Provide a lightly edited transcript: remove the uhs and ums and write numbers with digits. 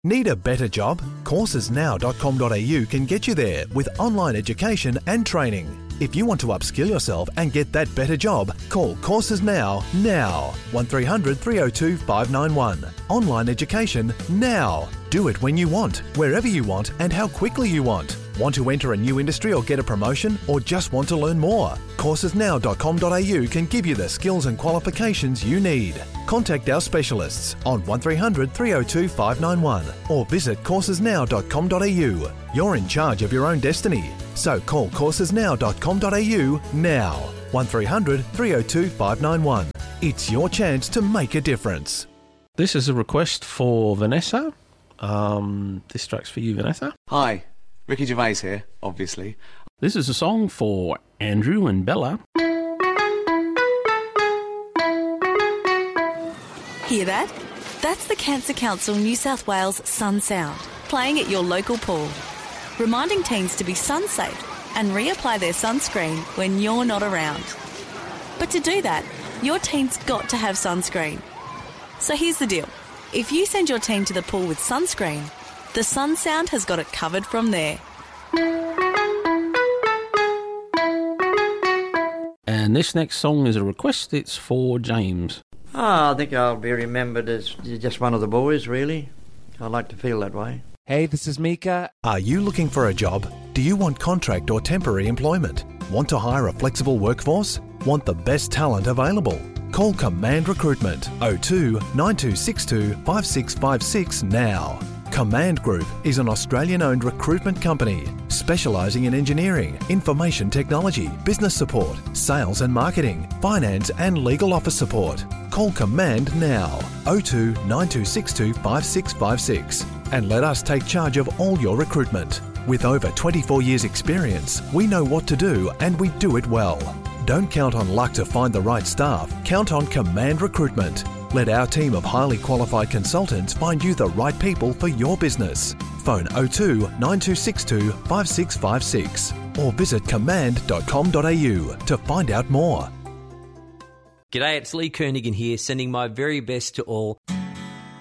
Need a better job? Coursesnow.com.au can get you there with online education and training. If you want to upskill yourself and get that better job, call Courses Now. 1300 302 591. Online education now. Do it when you want, wherever you want, and how quickly you want. Want to enter a new industry or get a promotion, or just want to learn more? Coursesnow.com.au can give you the skills and qualifications you need. Contact our specialists on 1300 302 591 or visit coursesnow.com.au. You're in charge of your own destiny, so call coursesnow.com.au now. 1300 302 591. It's your chance to make a difference. This is a request for Vanessa. This track's for you, Vanessa. Hi, Ricky Gervais here, obviously. This is a song for Andrew and Bella. Hear that? That's the Cancer Council New South Wales Sun Sound, playing at your local pool, reminding teens to be sun safe and reapply their sunscreen when you're not around. But to do that, your teen's got to have sunscreen. So here's the deal. If you send your teen to the pool with sunscreen, the Sun Sound has got it covered from there. And this next song is a request. It's for James. I think I'll be remembered as just one of the boys, really. I like to feel that way. Hey, this is Mika. Are you looking for a job? Do you want contract or temporary employment? Want to hire a flexible workforce? Want the best talent available? Call Command Recruitment 02 9262 5656 now. Command Group is an Australian-owned recruitment company specialising in engineering, information technology, business support, sales and marketing, finance and legal office support. Call Command now 02 9262 5656 and let us take charge of all your recruitment. With over 24 years experience, we know what to do and we do it well. Don't count on luck to find the right staff. Count on Command Recruitment. Let our team of highly qualified consultants find you the right people for your business. Phone 02 9262 5656 or visit command.com.au to find out more. G'day, it's Lee Kernaghan here, sending my very best to all.